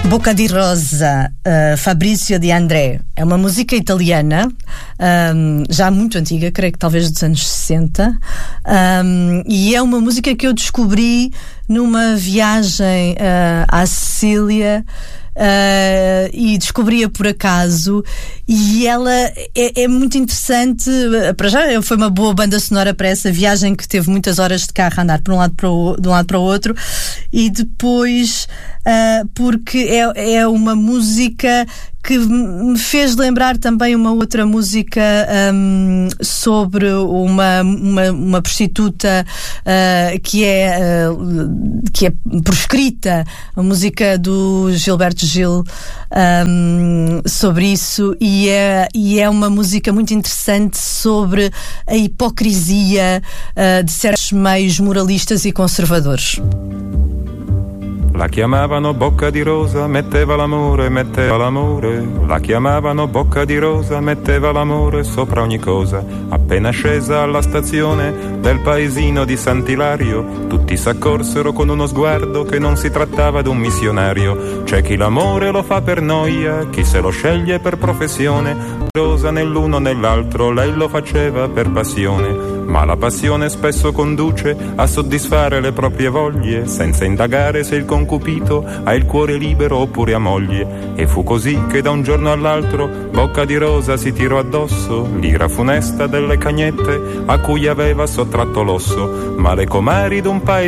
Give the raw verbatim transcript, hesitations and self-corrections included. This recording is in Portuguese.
Boca di Rosa, uh, Fabrizio De André, é uma música italiana, um, já muito antiga, creio que talvez dos anos sessenta, um, e é uma música que eu descobri numa viagem uh, à Sicília. Uh, e descobri-a por acaso, e ela é, é muito interessante. Para já foi uma boa banda sonora para essa viagem, que teve muitas horas de carro a andar por um lado para o, de um lado para o outro, e depois uh, porque é, é uma música que me fez lembrar também uma outra música um, sobre uma, uma, uma prostituta uh, que, é, uh, que é proscrita, a música do Gilberto Gil, um, sobre isso, e é, e é uma música muito interessante sobre a hipocrisia uh, de certos meios moralistas e conservadores. La chiamavano Bocca di Rosa, metteva l'amore, metteva l'amore. La chiamavano Bocca di Rosa, metteva l'amore sopra ogni cosa. Appena scesa alla stazione del paesino di Sant'Ilario, tutti s'accorsero con uno sguardo che non si trattava d'un missionario. C'è chi l'amore lo fa per noia, chi se lo sceglie per professione. Rosa nell'uno nell'altro, lei lo faceva per passione. Ma la passione spesso conduce a soddisfare le proprie voglie, senza indagare se il concupito ha il cuore libero oppure ha moglie. E fu così che da un giorno all'altro Bocca di Rosa si tirò addosso l'ira funesta delle cagnette a cui aveva sottratto l'osso. Ma le comari d'un paese